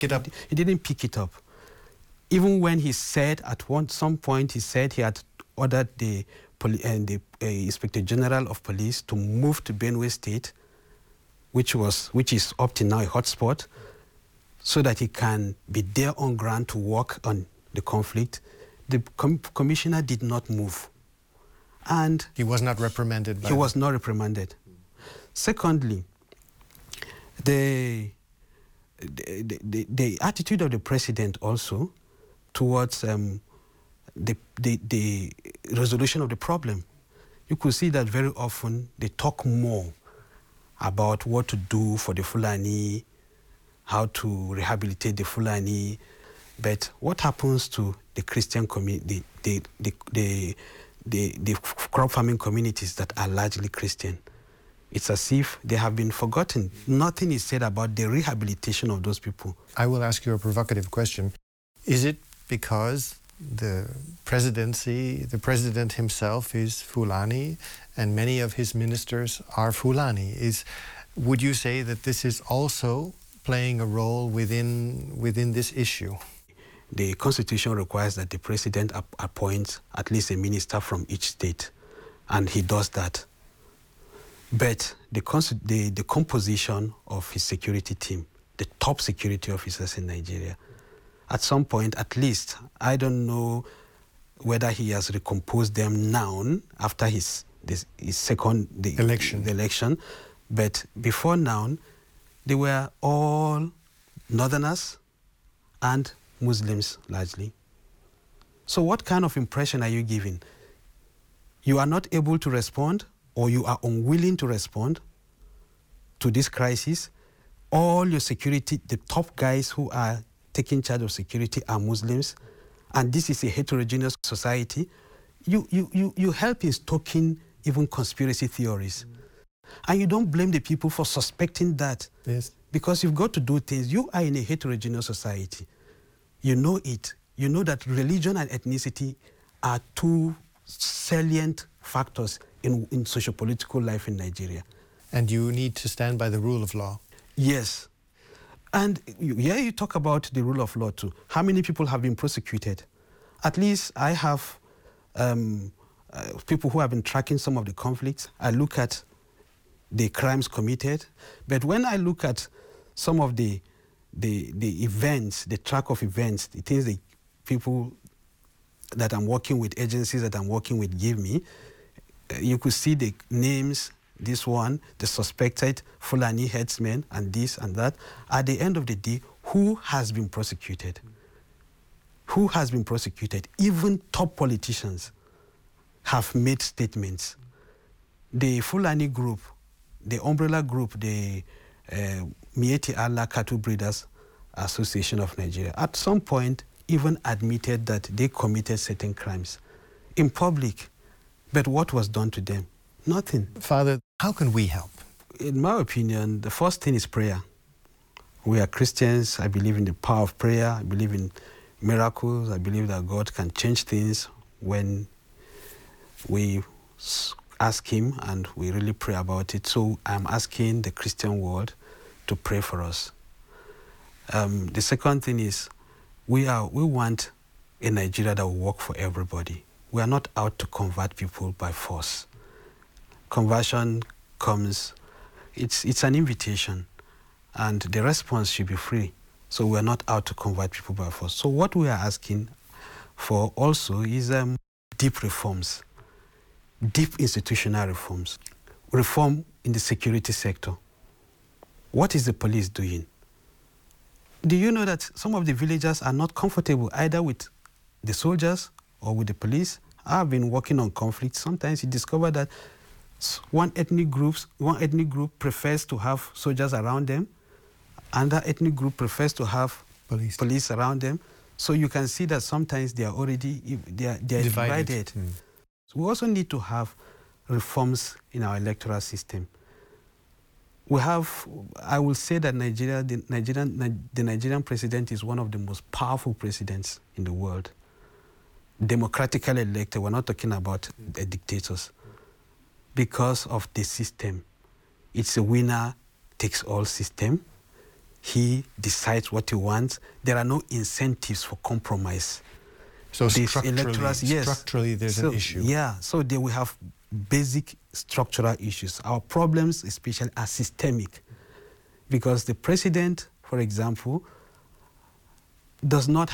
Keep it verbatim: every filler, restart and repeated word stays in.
it up. He, he didn't pick it up. Even when he said at one some point, he said he had ordered the, poli- and the uh, Inspector General of Police to move to Benue State, which was which is up to now a hotspot, so that he can be there on ground to work on the conflict. The com commissioner did not move. And he was not reprimanded by He was not reprimanded. Secondly, the, the, the, the attitude of the president also towards um, the, the, the resolution of the problem. You could see that very often they talk more about what to do for the Fulani, how to rehabilitate the Fulani. But what happens to the Christian community, the, the, the, the, the crop farming communities that are largely Christian? It's as if they have been forgotten. Nothing is said about the rehabilitation of those people. I will ask you a provocative question. Is it because the presidency, the president himself is Fulani, and many of his ministers are Fulani? Is, would you say that this is also playing a role within, within this issue? The Constitution requires that the president ap appoints at least a minister from each state, and he does that. But the, the, the composition of his security team, the top security officers in Nigeria, at some point, at least, I don't know whether he has recomposed them now after his, this, his second the, election. the election, but before now, they were all Northerners and Muslims largely. So what kind of impression are you giving? You are not able to respond, or you are unwilling to respond to this crisis. All your security, the top guys who are taking charge of security are Muslims, and this is a heterogeneous society. You, you, you, you help in stoking even conspiracy theories. Mm. And you don't blame the people for suspecting that. Yes. Because you've got to do things. You are in a heterogeneous society. You know it. You know that religion and ethnicity are two salient factors in, in socio-political life in Nigeria. And you need to stand by the rule of law. Yes. And you, yeah, you talk about the rule of law too. How many people have been prosecuted? At least I have um, uh, people who have been tracking some of the conflicts. I look at the crimes committed. But when I look at some of the, the, the events, the track of events, the things the people that I'm working with, agencies that I'm working with give me, uh, you could see the names, this one, the suspected Fulani headsmen, and this and that. At the end of the day, who has been prosecuted? Who has been prosecuted? Even top politicians have made statements. The Fulani group, the umbrella group, the uh, Mieti Allah Cattle Breeders Association of Nigeria, at some point even admitted that they committed certain crimes in public. But what was done to them? Nothing. Father, how can we help? In my opinion, the first thing is prayer. We are Christians. I believe in the power of prayer. I believe in miracles. I believe that God can change things when we ask him and we really pray about it. So I'm asking the Christian world to pray for us. Um, the second thing is we, are, we want a Nigeria that will work for everybody. We are not out to convert people by force. Conversion comes, it's, it's an invitation, and the response should be free. So we are not out to convert people by force. So what we are asking for also is um, deep reforms, deep institutional reforms, reform in the security sector. What is the police doing? Do you know that some of the villagers are not comfortable either with the soldiers or with the police? I've been working on conflict. Sometimes you discover that one ethnic groups, one ethnic group prefers to have soldiers around them, another ethnic group prefers to have police, police around them. So you can see that sometimes they are already they are, they are divided. divided. Mm. So we also need to have reforms in our electoral system. We have, I will say that Nigeria, the Nigerian, the Nigerian president is one of the most powerful presidents in the world. Democratically elected, we're not talking about the dictators. Because of the system. It's a winner takes all system. he decides what he wants. There are no incentives for compromise. So This structurally, electoral- yes. structurally there's So, an issue. Yeah, so they will have basic structural issues. Our problems, especially, are systemic, because the president, for example, does not